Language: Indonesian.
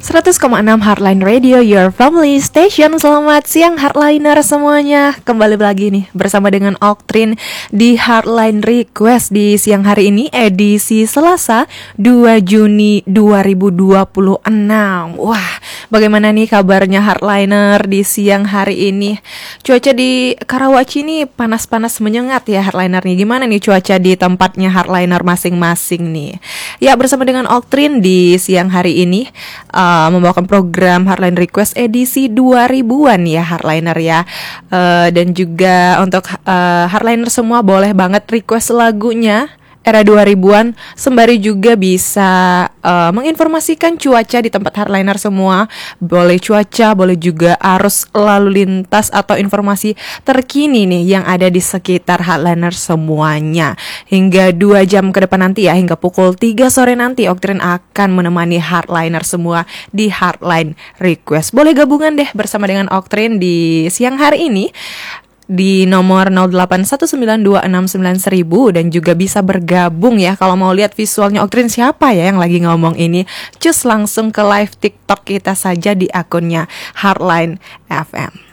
100,6 Heartline Radio, your family station. Selamat siang Heartliner semuanya. Kembali lagi nih bersama dengan Oktrin di Heartline Request di siang hari ini, edisi Selasa 2 Juni 2026. Wah, bagaimana nih kabarnya Heartliner di siang hari ini? Cuaca di Karawaci nih panas-panas menyengat ya Heartliner nih. Gimana nih cuaca di tempatnya Heartliner masing-masing nih? Ya, bersama dengan Oktrin di siang hari ini membawakan program Heartline Request edisi 2000-an ya Heartliner ya. Dan juga untuk Heartliner semua boleh banget request lagunya era 2000-an, sembari juga bisa menginformasikan cuaca di tempat Heartliner semua. Boleh cuaca, boleh juga arus lalu lintas atau informasi terkini nih yang ada di sekitar Heartliner semuanya. Hingga 2 jam ke depan nanti ya, hingga pukul 3 sore nanti Oktrin akan menemani Heartliner semua di Heartline Request. Boleh gabungan deh bersama dengan Oktrin di siang hari ini di nomor 0819269000, dan juga bisa bergabung ya kalau mau lihat visualnya Oktrin siapa ya yang lagi ngomong ini. Cus langsung ke live TikTok kita saja di akunnya Heartline FM.